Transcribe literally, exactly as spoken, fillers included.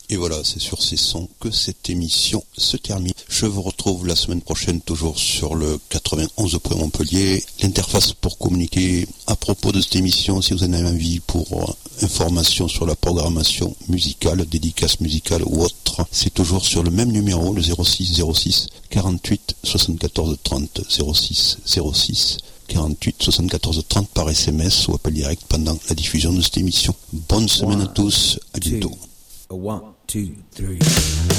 Et voilà, c'est sur ces sons que cette émission se termine. Je vous retrouve la semaine prochaine, toujours sur le quatre-vingt-onze point Montpellier. L'interface pour communiquer à propos de cette émission, si vous en avez envie, pour euh, information sur la programmation musicale, dédicace musicale ou autre, c'est toujours sur le même numéro, le zéro six zéro six quarante-huit soixante-quatorze trente, zéro six zéro six quarante-huit soixante-quatorze trente par S M S ou appel direct pendant la diffusion de cette émission. Bonne semaine à tous, à bientôt. One, two, three.